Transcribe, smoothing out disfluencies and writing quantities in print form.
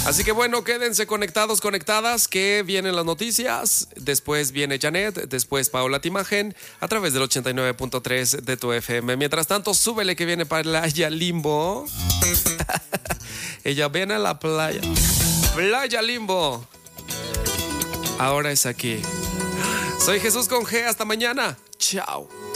Así que bueno, quédense conectados, conectadas, que vienen las noticias. Después viene Janet, después Paola Timagen, a través del 89.3 de tu FM. Mientras tanto, súbele que viene Playa Limbo. Ella viene a la playa. Playa Limbo. Ahora es aquí. Soy Jesús con G. Hasta mañana. Chao.